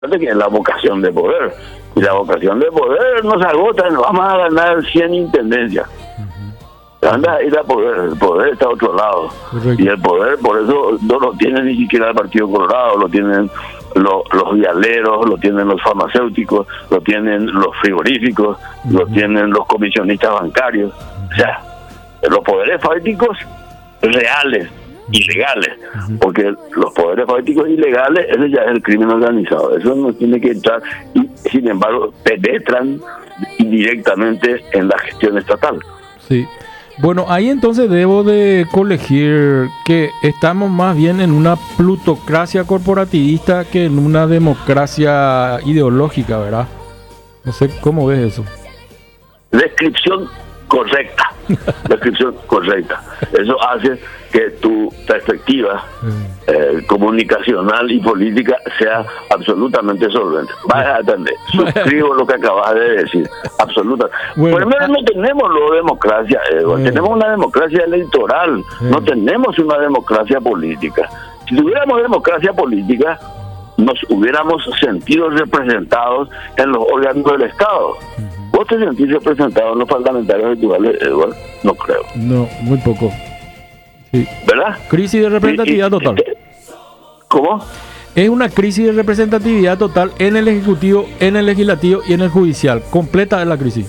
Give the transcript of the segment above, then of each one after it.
que es la vocación de poder. Y la vocación de poder no se agota, no vamos a ganar 100 intendencias. Anda a ir a poder, el poder está a otro lado. Correcto. Y el poder, por eso, no lo tiene ni siquiera el Partido Colorado, lo tienen los vialeros, lo tienen los farmacéuticos, lo tienen los frigoríficos, lo tienen los comisionistas bancarios. O sea, los poderes fácticos reales, ilegales, porque los poderes fácticos ilegales, ese ya es el crimen organizado, eso no tiene que entrar, y sin embargo penetran indirectamente en la gestión estatal. Sí. Bueno, ahí entonces debo de colegir que estamos más bien en una plutocracia corporativista que en una democracia ideológica, ¿verdad? No sé cómo ves eso. Descripción correcta. Descripción correcta. Eso hace que tu perspectiva comunicacional y política sea absolutamente solvente. Vas a atender. Suscribo lo que acabas de decir. Absolutamente. Bueno, Primero, no tenemos democracia, tenemos una democracia electoral, no tenemos una democracia política. Si tuviéramos democracia política, nos hubiéramos sentido representados en los órganos del Estado. ¿Vos te sentís representado en los parlamentarios actuales, Eduardo? No creo. No, muy poco. Sí. ¿Verdad? Crisis de representatividad total. ¿Cómo? Es una crisis de representatividad total en el Ejecutivo, en el Legislativo y en el Judicial. Completa es la crisis.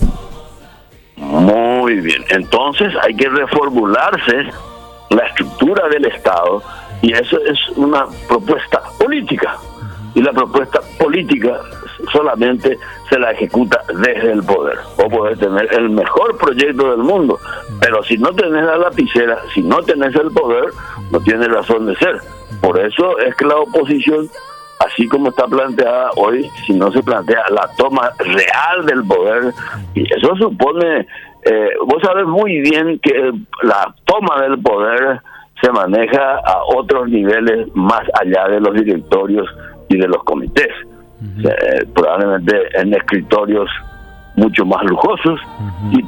Muy bien. Entonces hay que reformularse la estructura del Estado, y eso es una propuesta política. Y la propuesta política solamente se la ejecuta desde el poder. Vos podés tener el mejor proyecto del mundo, pero si no tenés la lapicera, si no tenés el poder, no tiene razón de ser. Por eso es que la oposición, así como está planteada hoy, si no se plantea la toma real del poder, y eso supone, vos sabés muy bien que la toma del poder se maneja a otros niveles más allá de los directorios y de los comités. Probablemente en escritorios mucho más lujosos y